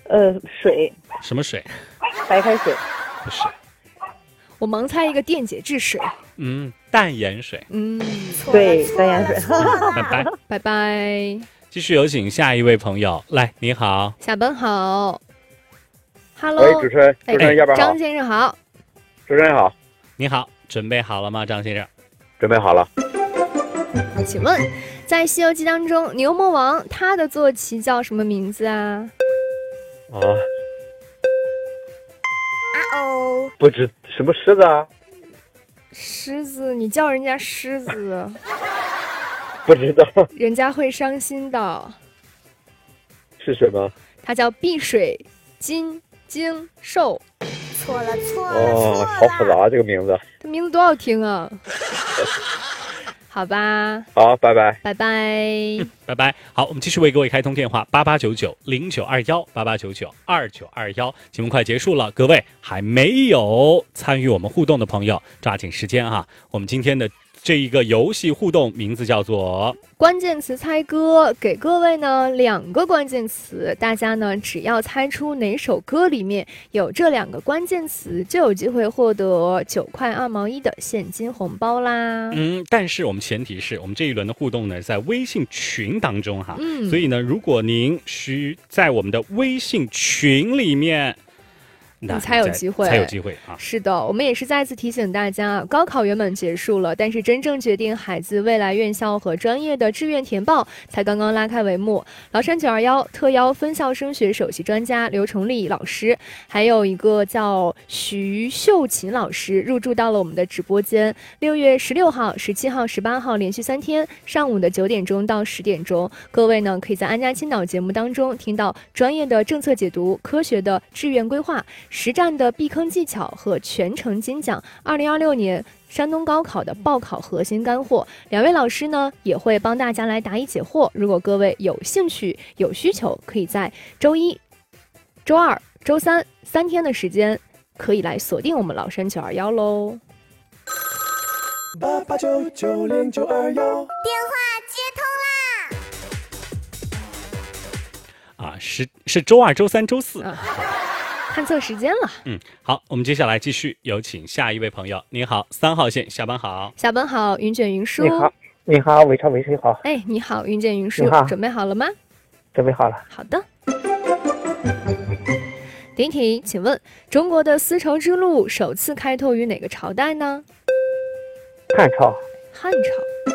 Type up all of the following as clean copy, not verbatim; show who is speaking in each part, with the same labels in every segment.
Speaker 1: 水。
Speaker 2: 什么水？
Speaker 1: 白开水。
Speaker 2: 不是。
Speaker 3: 我盲猜一个电解质水。
Speaker 2: 淡盐水。
Speaker 1: 对，淡盐水。
Speaker 2: 拜拜，
Speaker 3: 拜拜。
Speaker 2: 继续有请下一位朋友来，你好，
Speaker 3: 下班好。Hello，
Speaker 4: 喂，主持人下班好。
Speaker 3: 张先生好。
Speaker 4: 主持人好。
Speaker 2: 你好，准备好了吗，张先生？
Speaker 4: 准备好了。
Speaker 3: 请问，在《西游记》当中，牛魔王他的坐骑叫什么名字啊？
Speaker 4: 不知什么狮子啊？
Speaker 3: 狮子，你叫人家狮子，
Speaker 4: 不知道，
Speaker 3: 人家会伤心的。
Speaker 4: 是什么？
Speaker 3: 它叫碧水金睛兽。
Speaker 5: 错了。
Speaker 4: 好复杂这个名字。
Speaker 3: 这名字多好听啊！好吧，
Speaker 4: 好，拜拜，
Speaker 3: 拜拜，
Speaker 2: 拜拜。好，我们继续为各位开通电话8899092188992921，节目快结束了，各位还没有参与我们互动的朋友，抓紧时间哈。我们今天的这一个游戏互动名字叫做
Speaker 3: 关键词猜歌，给各位呢2个关键词，大家呢只要猜出哪首歌里面有这2个关键词，就有机会获得9块2毛1的现金红包啦。
Speaker 2: 但是我们前提是我们这一轮的互动呢在微信群当中哈，所以呢如果您需在我们的微信群里面，
Speaker 3: 你才有机会
Speaker 2: 啊！
Speaker 3: 是的，我们也是再次提醒大家，高考原本结束了，但是真正决定孩子未来院校和专业的志愿填报才刚刚拉开帷幕。崂山921特邀分校升学首席专家刘崇礼老师，还有一个叫徐秀琴老师入驻到了我们的直播间。6月16号、17号、18号连续3天，上午的9点钟到10点钟，各位呢可以在安家青岛节目当中听到专业的政策解读、科学的志愿规划、实战的避坑技巧和全程精讲2026年山东高考的报考核心干货。2位老师呢也会帮大家来答疑解惑。如果各位有兴趣、有需求，可以在周1、周2、周3 3天的时间，可以来锁定我们崂山921喽。
Speaker 5: 88990921，电话接通
Speaker 2: 啦！是周2、周3、周4。
Speaker 3: 看错时间了。
Speaker 2: 好，我们接下来继续有请下一位朋友。你好，3号线，下班好。
Speaker 3: 下班好，云卷云舒。
Speaker 4: 你好，伟超维谁好？
Speaker 3: 哎，你好，云卷云舒，准备好了吗？
Speaker 4: 准备好了。
Speaker 3: 好的。第一题，请问中国的丝绸之路首次开拓于哪个朝代呢？
Speaker 4: 汉朝。
Speaker 3: 汉朝。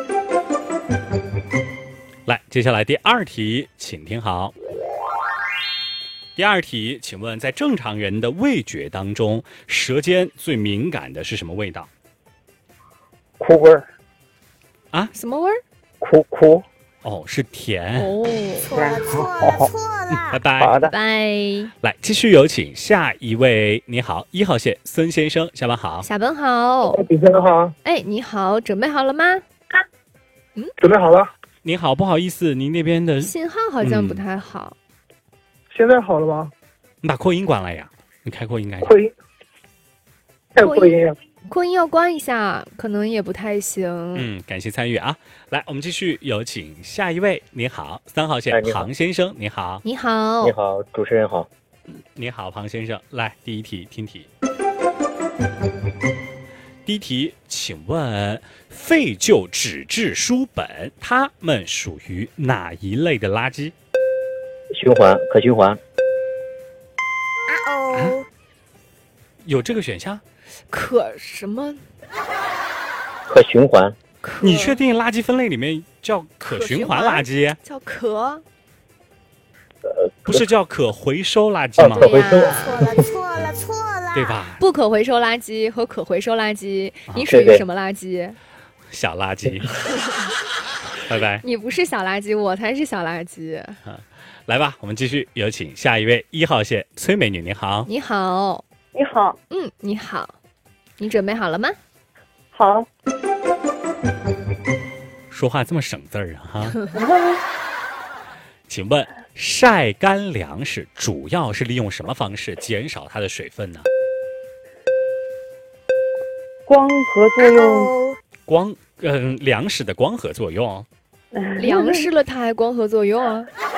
Speaker 2: 来，接下来第2题，请听好。第2题，请问在正常人的味觉当中，舌尖最敏感的是什么味道？
Speaker 4: 苦味儿。
Speaker 3: 啊？什么味儿？
Speaker 4: 苦。
Speaker 2: 哦，是甜。
Speaker 5: 错了。
Speaker 2: 拜拜。
Speaker 4: 好的，
Speaker 3: 拜拜。
Speaker 2: 来，继续有请下一位。你好，1号线，孙先生，下班好。
Speaker 3: 下班好。
Speaker 4: 主持人好。
Speaker 3: 哎，你好，准备好了吗？
Speaker 4: 准备好了。
Speaker 2: 你好，不好意思，您那边的
Speaker 3: 信号好像不太好。
Speaker 4: 现在好了吗？
Speaker 2: 你把扩音关了呀？你开扩音干啥？
Speaker 4: 扩音。扩音。
Speaker 3: 扩音要关一下，可能也不太行。
Speaker 2: 感谢参与啊！来，我们继续有请下一位。你好，3号线，庞先生，你好。
Speaker 3: 你好。
Speaker 4: 你好，主持人好。
Speaker 2: 你好，庞先生。来，第1题，听题。第1题，请问废旧纸质书本，它们属于哪一类的垃圾？
Speaker 4: 可循环。
Speaker 2: 有这个选项？
Speaker 3: 可什么？
Speaker 4: 可循环。
Speaker 2: 你确定垃圾分类里面叫可循环垃圾？
Speaker 3: 叫可？
Speaker 2: 不是叫可回收垃圾吗？
Speaker 4: 可回收。
Speaker 5: 错了。
Speaker 2: 对吧？
Speaker 3: 不可回收垃圾和可回收垃圾，你属于什么垃圾？
Speaker 2: 小垃圾。拜拜。
Speaker 3: 你不是小垃圾，我才是小垃圾。
Speaker 2: 来吧，我们继续有请下一位1号线崔美女，你好。
Speaker 3: 你好。
Speaker 1: 你好。
Speaker 3: 你好。你准备好了吗？
Speaker 1: 好。
Speaker 2: 说话这么省字儿啊哈。请问晒干粮食主要是利用什么方式减少它的水分呢？
Speaker 1: 光合作用。
Speaker 2: 粮食的光合作用。
Speaker 3: 粮食了它还光合作用啊？